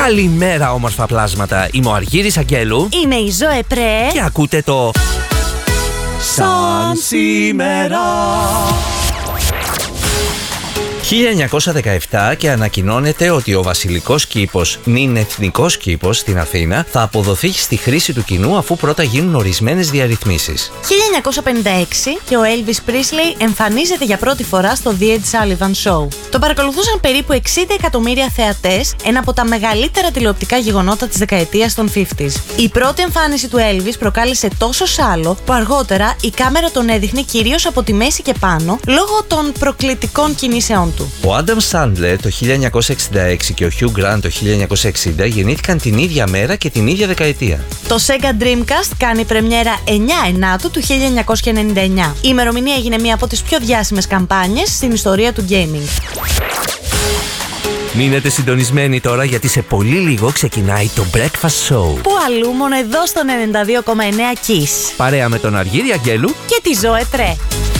Καλημέρα, όμορφα πλάσματα. Είμαι ο Αργύρης Αγγέλου. Είμαι η Ζωέ Πρέ. Και ακούτε το Σαν σήμερα. 1917 και ανακοινώνεται ότι ο βασιλικός κήπος, νυν εθνικός κήπος στην Αθήνα, θα αποδοθεί στη χρήση του κοινού αφού πρώτα γίνουν ορισμένες διαρρυθμίσεις. 1956 και ο Elvis Presley εμφανίζεται για πρώτη φορά στο The Ed Sullivan Show. Το παρακολουθούσαν περίπου 60 εκατομμύρια θεατές, ένα από τα μεγαλύτερα τηλεοπτικά γεγονότα της δεκαετίας των 50s. Η πρώτη εμφάνιση του Elvis προκάλεσε τόσο σάλο που αργότερα η κάμερα τον έδειχνε κυρίως από τη μέση και πάνω λόγω των προκλητικών κινήσεών του. Ο Άνταμ Σάντλερ το 1966 και ο Χιου Γκραντ το 1960 γεννήθηκαν την ίδια μέρα και την ίδια δεκαετία. Το Sega Dreamcast κάνει πρεμιέρα 9 Ενάτου του 1999. Η ημερομηνία έγινε μία από τις πιο διάσημες καμπάνιες στην ιστορία του gaming. Μείνετε συντονισμένοι τώρα γιατί σε πολύ λίγο ξεκινάει το Breakfast Show. Που αλλού μόνο εδώ στον 92,9 Kiss. Παρέα με τον Αργύρη Αγγέλου και τη Ζωέ Πρέ.